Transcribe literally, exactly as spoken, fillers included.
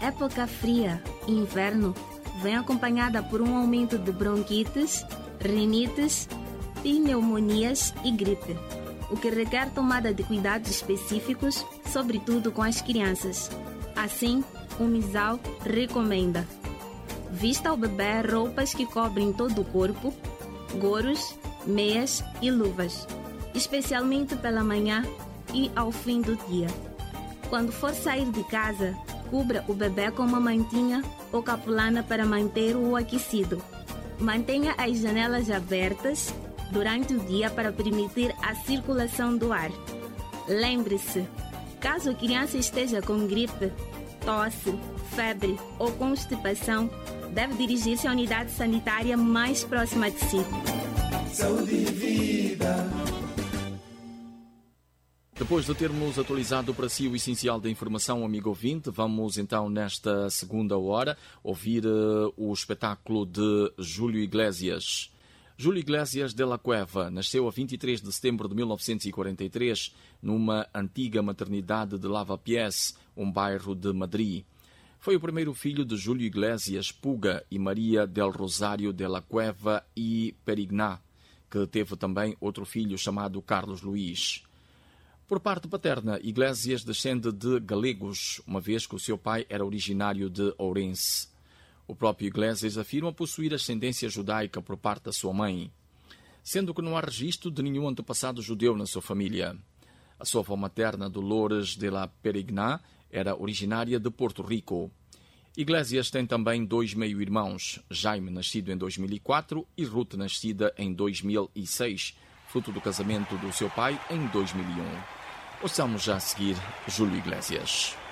época fria, inverno, vem acompanhada por um aumento de bronquites, rinites, pneumonias e gripe, o que requer tomada de cuidados específicos, sobretudo com as crianças. Assim, o MISAL recomenda: vista ao bebê roupas que cobrem todo o corpo, goros, meias e luvas, especialmente pela manhã e ao fim do dia. Quando for sair de casa, cubra o bebê com uma mantinha ou capulana para manter-o aquecido. Mantenha as janelas abertas durante o dia para permitir a circulação do ar. Lembre-se, caso a criança esteja com gripe, tosse, febre ou constipação, deve dirigir-se à unidade sanitária mais próxima de si. Saúde e vida. Depois de termos atualizado para si o essencial da informação, amigo ouvinte, vamos então nesta segunda hora ouvir uh, o espetáculo de Júlio Iglesias. Júlio Iglesias de la Cueva nasceu a vinte e três de setembro de mil novecentos e quarenta e três numa antiga maternidade de Lavapiés, um bairro de Madrid. Foi o primeiro filho de Júlio Iglesias Puga e Maria del Rosário de la Cueva e Perigná, que teve também outro filho chamado Carlos Luís. Por parte paterna, Iglesias descende de galegos, uma vez que o seu pai era originário de Ourense. O próprio Iglesias afirma possuir ascendência judaica por parte da sua mãe, sendo que não há registro de nenhum antepassado judeu na sua família. A sua avó materna, Dolores de la Perigná, era originária de Porto Rico. Iglesias tem também dois meio-irmãos, Jaime, nascido em dois mil e quatro, e Ruth, nascida em dois mil e seis, fruto do casamento do seu pai em dois mil e um. Ouçamos já a seguir Júlio Iglesias.